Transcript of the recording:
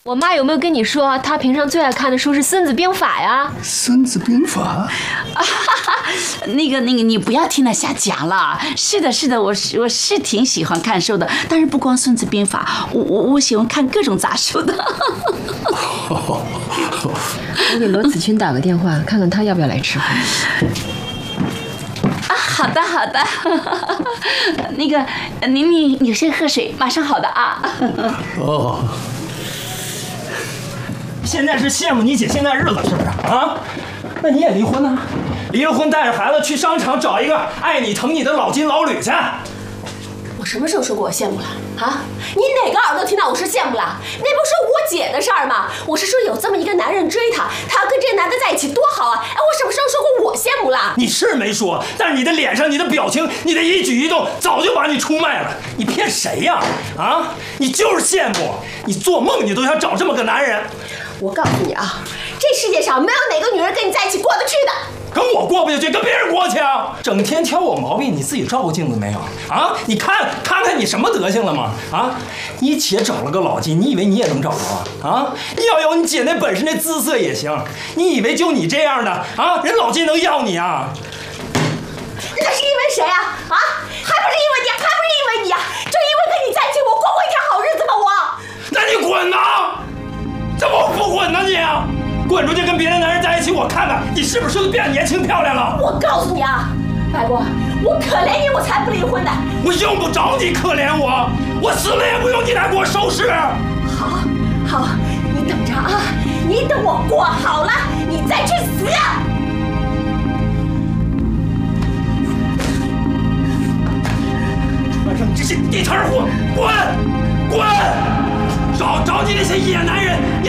我妈有没有跟你说，她平常最爱看的书是《孙子兵法》呀？ 《孙子兵法》 那个，你不要听他瞎讲了。是的，我是挺喜欢看书的，但是不光《孙子兵法》，我喜欢看各种杂书的。 我给罗子君打个电话，看看他要不要来吃饭。 啊，好的。那个，你先喝水，马上好的啊。 哦。 现在是羡慕你姐现在日子是不是啊？那你也离婚啊？离了婚带着孩子去商场找一个爱你疼你的老金老吕去。 我什么时候说过我羡慕了啊？你哪个耳朵听到我是羡慕了？那不是我姐的事儿吗？我是说有这么一个男人追她，她要跟这个男的在一起多好啊！哎，我什么时候说过我羡慕了？ 你是没说，但是你的脸上、你的表情、你的一举一动，早就把你出卖了。你骗谁呀？啊，你就是羡慕，你做梦你都想找这么个男人。 我告诉你啊，这世界上没有哪个女人跟你在一起过得去的。 跟我过不下去，跟别人过去啊！整天挑我毛病，你自己照过镜子没有啊？你看你什么德行了吗？啊！你姐找了个老金，你以为你也能找着啊？啊！你要有你姐那本事，那姿色也行。你以为就你这样的啊，人老金能要你啊？ 那是因为谁啊？啊！还不是因为你，还不是因为你啊！就因为跟你在一起，我过过一天好日子吗？我。 那你滚呐！怎么不滚呢你？滚出去跟别的男人在一起，我看看你是不是变年轻漂亮了。 我告诉你啊，白国，我可怜你，我才不离婚的。 我用不着你可怜我，我死了也不用你来给我收拾。 好，你等着啊，你等我过好了，你再去死。 反正你这些地摊货，滚！找你那些野男人，你